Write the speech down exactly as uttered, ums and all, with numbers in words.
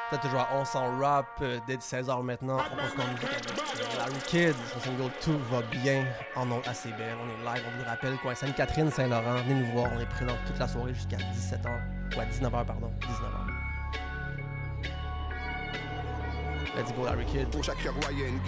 Peut-être toujours à onze cents rap, euh, dès seize heures maintenant, on continue en musique avec euh, Larry Kidd, son single Tout va bien, en ondes assez belle, on est live, on vous le rappelle, quoi, Sainte-Catherine, Saint-Laurent, venez nous voir, on est présent toute la soirée jusqu'à dix-sept heures, ou à dix-neuf heures, pardon, dix-neuf heures. Let's go Larry Kidd. Pour chaque roi, il y a une